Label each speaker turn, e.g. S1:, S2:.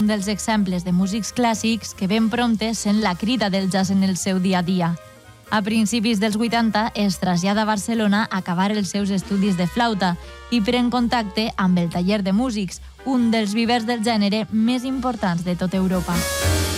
S1: un dels exemples de músics clàssics que ben prompte sent la crida del jazz en el seu dia a dia. A principis dels 80 es trasllada a Barcelona a acabar els seus estudis de flauta i pren contacte amb el Taller de Músics, un dels vivers del gènere més importants de tota Europa.